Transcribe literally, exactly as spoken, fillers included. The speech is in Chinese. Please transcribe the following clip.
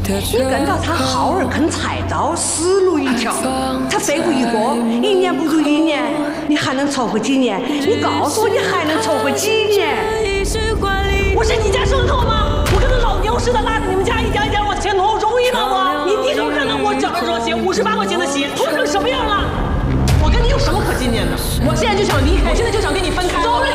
你跟到他好儿啃菜刀，死路一条。他飞过一过，一年不如一年，你还能凑合几年？你告诉我，你还能凑合几年？ 我是你家牲口吗？我跟那老牛似的拉着你们家一家一家往前挪，容易吗我？你低头看看我脚上这双鞋，五十八块钱的鞋，脱成什么样了？我跟你有什么可纪念的？我现在就想离开，我现在就想跟你分开。走了。